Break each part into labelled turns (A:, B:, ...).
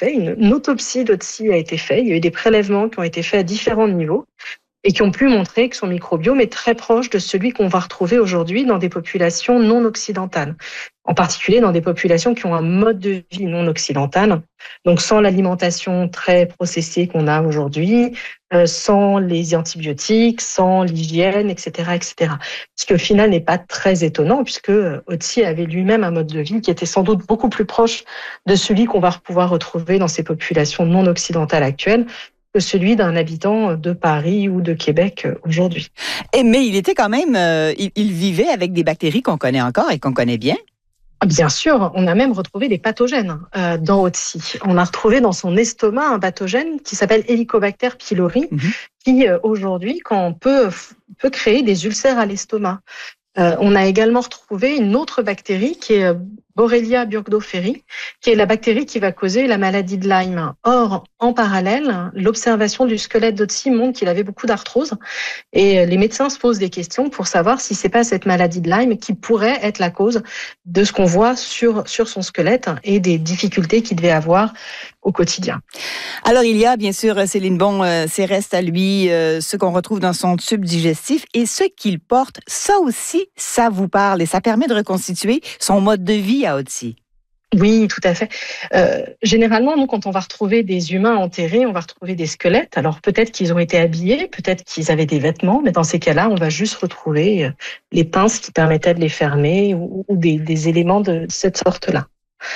A: fait. Une autopsie d'Otzi a été faite. Il y a eu des prélèvements qui ont été faits à différents niveaux et qui ont pu montrer que son microbiome est très proche de celui qu'on va retrouver aujourd'hui dans des populations non occidentales, en particulier dans des populations qui ont un mode de vie non occidental, donc sans l'alimentation très processée qu'on a aujourd'hui, sans les antibiotiques, sans l'hygiène, etc., etc. Ce qui au final n'est pas très étonnant puisque Otzi avait lui-même un mode de vie qui était sans doute beaucoup plus proche de celui qu'on va pouvoir retrouver dans ces populations non occidentales actuelles que celui d'un habitant de Paris ou de Québec aujourd'hui.
B: Mais il était quand même, il vivait avec des bactéries qu'on connaît encore et qu'on connaît bien.
A: Bien sûr, on a même retrouvé des pathogènes dans Otzi. On a retrouvé dans son estomac un pathogène qui s'appelle Helicobacter pylori, qui aujourd'hui, peut créer des ulcères à l'estomac. On a également retrouvé une autre bactérie qui est Borrelia burgdorferi, qui est la bactérie qui va causer la maladie de Lyme. Or, en parallèle, l'observation du squelette d'Otzi montre qu'il avait beaucoup d'arthrose et les médecins se posent des questions pour savoir si c'est pas cette maladie de Lyme qui pourrait être la cause de ce qu'on voit sur son squelette et des difficultés qu'il devait avoir au quotidien.
B: Alors, il y a bien sûr, Céline Bon, ses restes à lui, ce qu'on retrouve dans son tube digestif et ce qu'il porte, ça aussi, ça vous parle et ça permet de reconstituer son mode de vie à Otzi.
A: Oui, tout à fait. Généralement, nous, quand on va retrouver des humains enterrés, on va retrouver des squelettes. Alors peut-être qu'ils ont été habillés, peut-être qu'ils avaient des vêtements, mais dans ces cas-là, on va juste retrouver les pinces qui permettaient de les fermer ou des éléments de cette sorte-là.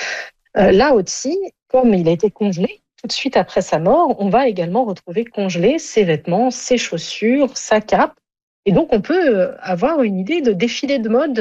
A: Là, Otzi, comme il a été congelé, tout de suite après sa mort, on va également retrouver congelés ses vêtements, ses chaussures, sa cape. Et donc, on peut avoir une idée de défilé de mode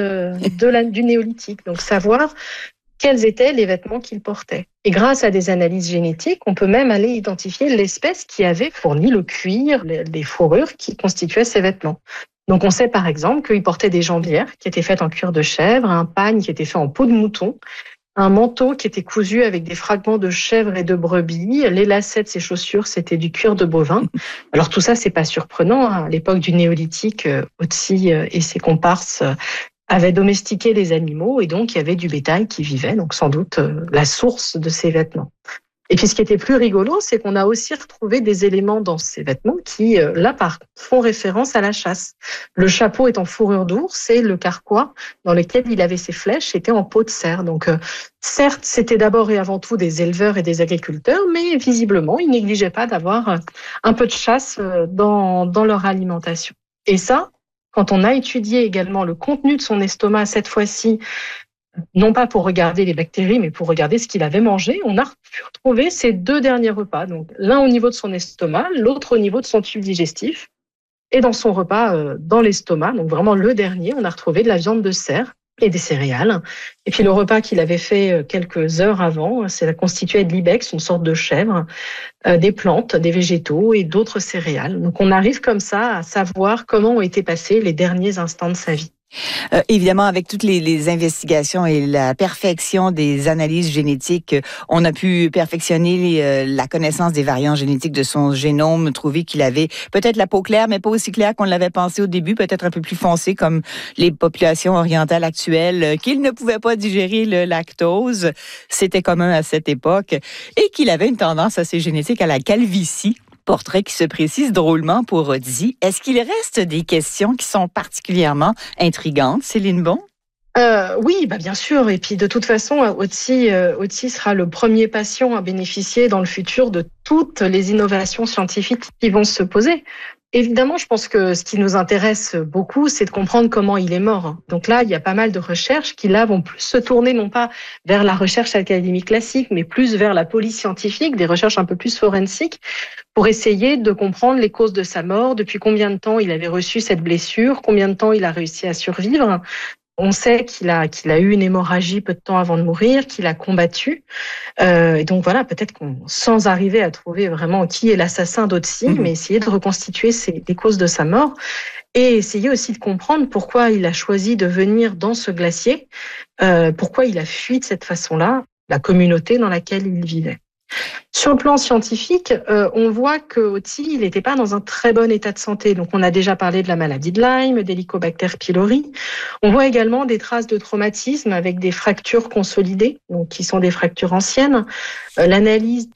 A: du néolithique. Donc, savoir quels étaient les vêtements qu'il portait. Et grâce à des analyses génétiques, on peut même aller identifier l'espèce qui avait fourni le cuir, les fourrures qui constituaient ces vêtements. Donc, on sait par exemple qu'il portait des jambières qui étaient faites en cuir de chèvre, un pagne qui était fait en peau de mouton, un manteau qui était cousu avec des fragments de chèvre et de brebis. Les lacets de ses chaussures, c'était du cuir de bovin. Alors tout ça, c'est pas surprenant. À l'époque du néolithique, Otzi et ses comparses avaient domestiqué les animaux et donc il y avait du bétail qui vivait, donc sans doute la source de ces vêtements. Et puis ce qui était plus rigolo, c'est qu'on a aussi retrouvé des éléments dans ces vêtements qui, là, font référence à la chasse. Le chapeau est en fourrure d'ours et le carquois dans lequel il avait ses flèches était en peau de cerf. Donc, certes, c'était d'abord et avant tout des éleveurs et des agriculteurs, mais visiblement, ils négligeaient pas d'avoir un peu de chasse dans leur alimentation. Et ça, quand on a étudié également le contenu de son estomac, cette fois-ci, non pas pour regarder les bactéries, mais pour regarder ce qu'il avait mangé, on a pu retrouver ces deux derniers repas. Donc, l'un au niveau de son estomac, l'autre au niveau de son tube digestif. Et dans son repas, dans l'estomac, donc vraiment le dernier, on a retrouvé de la viande de cerf et des céréales. Et puis le repas qu'il avait fait quelques heures avant, c'est constitué de l'ibex, une sorte de chèvre, des plantes, des végétaux et d'autres céréales. Donc on arrive comme ça à savoir comment ont été passés les derniers instants de sa vie.
B: Évidemment, avec toutes les investigations et la perfection des analyses génétiques, on a pu perfectionner la connaissance des variants génétiques de son génome, trouver qu'il avait peut-être la peau claire, mais pas aussi claire qu'on l'avait pensé au début, peut-être un peu plus foncé comme les populations orientales actuelles, qu'il ne pouvait pas digérer le lactose, c'était commun à cette époque, et qu'il avait une tendance assez génétique à la calvitie. Portrait qui se précise drôlement pour Otzi. Est-ce qu'il reste des questions qui sont particulièrement intrigantes, Céline Bon?
A: Oui, bien sûr. Et puis de toute façon, Otzi sera le premier patient à bénéficier dans le futur de toutes les innovations scientifiques qui vont se poser. Évidemment, je pense que ce qui nous intéresse beaucoup, c'est de comprendre comment il est mort. Donc là, il y a pas mal de recherches qui, là, vont plus se tourner non pas vers la recherche académique classique, mais plus vers la police scientifique, des recherches un peu plus forensiques, pour essayer de comprendre les causes de sa mort, depuis combien de temps il avait reçu cette blessure, combien de temps il a réussi à survivre. On sait qu'il a eu une hémorragie peu de temps avant de mourir, qu'il a combattu. Et donc voilà, peut-être sans arriver à trouver vraiment qui est l'assassin d'Otzi, mais essayer de reconstituer les causes de sa mort et essayer aussi de comprendre pourquoi il a choisi de venir dans ce glacier, pourquoi il a fui de cette façon-là, la communauté dans laquelle il vivait. Sur le plan scientifique, on voit que Otzi, il n'était pas dans un très bon état de santé. Donc, on a déjà parlé de la maladie de Lyme, d'Helicobacter pylori. On voit également des traces de traumatisme avec des fractures consolidées, donc qui sont des fractures anciennes. L'analyse